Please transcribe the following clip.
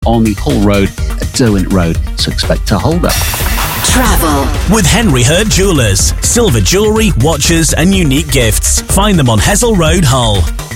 on the Hull Road at Derwent Road. So expect a hold up. Travel with Henry Hurt Jewelers. Silver jewellery, watches and unique gifts. Find them on Hessel Road, Hull.